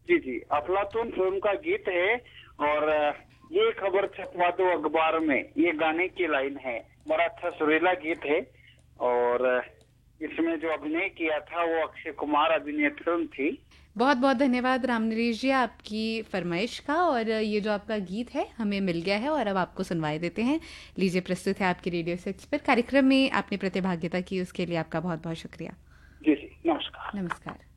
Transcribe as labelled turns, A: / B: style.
A: जी जी, अफलातून फिल्म का गीत है। और ये खबर छपवा दो अखबार में, ये गाने की लाइन है। बड़ा अच्छा सुरीला गीत है। और इसमें जो अभिनय किया था वो अक्षय कुमार अभिनीत फिल्म थी।
B: बहुत बहुत धन्यवाद राम नरेश जी आपकी फरमाइश का। और ये जो आपका गीत है हमें मिल गया है और अब आपको सुनवाए देते हैं। लीजिए, प्रस्तुत है आपके रेडियो 6 पर कार्यक्रम में आपने प्रतिभागिता की उसके लिए आपका बहुत बहुत शुक्रिया।
A: जी जी, नमस्कार।
B: नमस्कार।